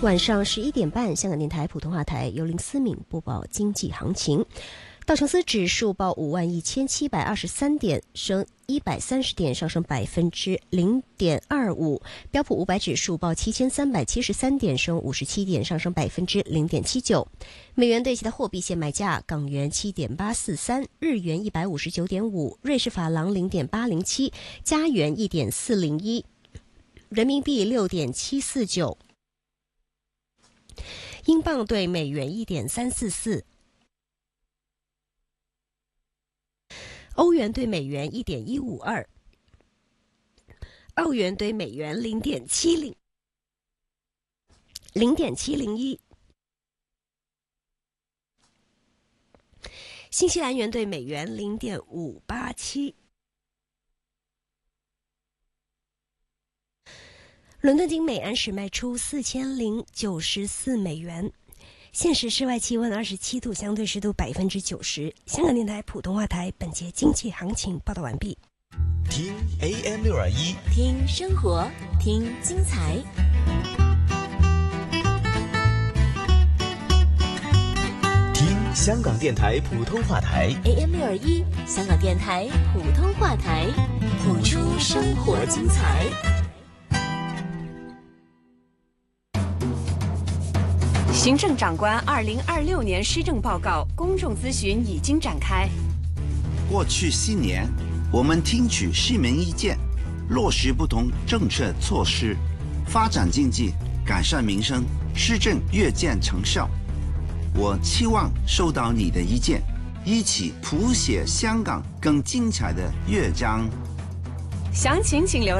晚上11点半，香港电台普通话台由林思敏播报经济行情。道琼斯指数报51723点，升130点，上升0.25%。标普500指数报7373点，升57点，上升0.79%。美元对其他货币现卖价：港元7.843，日元159.5，瑞士法郎0.807，加元1.401，人民币6.749。英镑对美元1.344，欧元对美元1.152，澳元对美元0.701，新西兰元对美元0.587。伦敦金每安士卖出4094美元。现时室外气温27度，相对湿度90%。香港电台普通话台本节经济行情报道完毕。 听 AM621， 听生活，听精彩。 听香港电台普通话台 AM621，香港电台普通话台，谱出生活精彩。 行政长官2026年施政报告公众咨询已经展开。 过去4年，我们听取市民意见，落实不同政策措施，发展经济，改善民生，施政越见成效。我期望收到你的意见，一起谱写香港更精彩的乐章。 详情请浏览